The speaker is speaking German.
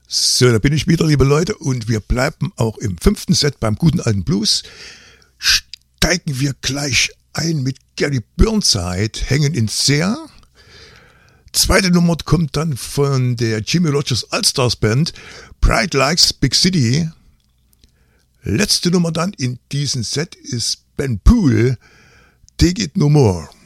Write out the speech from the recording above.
So, da bin ich wieder, liebe Leute, und wir bleiben auch im 5. Set beim guten alten Blues. Steigen wir gleich ein mit Gary Burnside, Hängen in Sehr. Zweite Nummer kommt dann von der Jimmie Rodgers All-Stars Band, Pride Likes Big City. Letzte Nummer dann in diesem Set ist Ben Poole, Dig It No More.